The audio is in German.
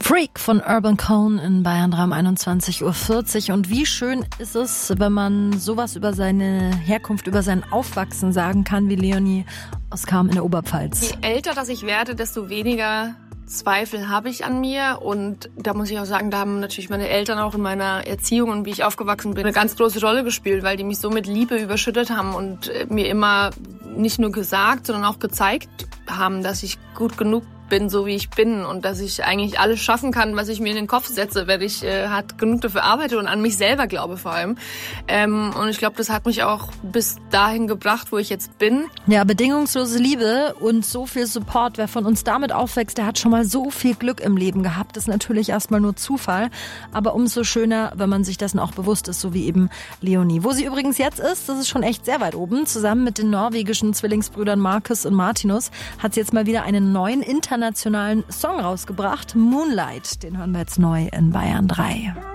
Freak von Urban Cone in Bayern 3 um 21.40 Uhr. Und wie schön ist es, wenn man sowas über seine Herkunft, über sein Aufwachsen sagen kann, wie Leonie aus Cham in der Oberpfalz. Je älter dass ich werde, desto weniger Zweifel habe ich an mir. Und da muss ich auch sagen, da haben natürlich meine Eltern auch in meiner Erziehung und wie ich aufgewachsen bin eine ganz große Rolle gespielt, weil die mich so mit Liebe überschüttet haben und mir immer nicht nur gesagt, sondern auch gezeigt haben, dass ich gut genug bin, so wie ich bin und dass ich eigentlich alles schaffen kann, was ich mir in den Kopf setze, wenn ich hart genug dafür arbeite und an mich selber glaube vor allem. Und ich glaube, das hat mich auch bis dahin gebracht, wo ich jetzt bin. Ja, bedingungslose Liebe und so viel Support. Wer von uns damit aufwächst, der hat schon mal so viel Glück im Leben gehabt. Das ist natürlich erstmal nur Zufall, aber umso schöner, wenn man sich dessen auch bewusst ist, so wie eben Leonie. Wo sie übrigens jetzt ist, das ist schon echt sehr weit oben. Zusammen mit den norwegischen Zwillingsbrüdern Markus und Martinus hat sie jetzt mal wieder einen neuen internationalen Song rausgebracht. Moonlight, den hören wir jetzt neu in Bayern 3.